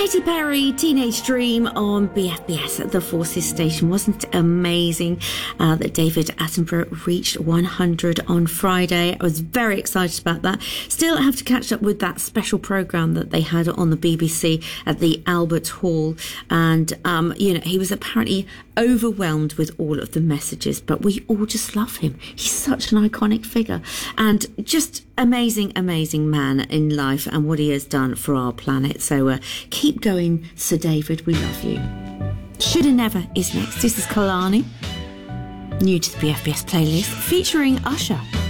Katy Perry, Teenage Dream on BFBS at the Forces station. Wasn't it amazing that David Attenborough reached 100 on Friday? I was very excited about that. Still have to catch up with that special programme that they had on the BBC at the Albert Hall. And, he was apparently overwhelmed with all of the messages, but we all just love him. He's such an iconic figure and just amazing man in life and what he has done for our planet. So keep going, Sir David. We love you. Shoulda Never is next. This is Kalani, new to the BFBS playlist, featuring Usher.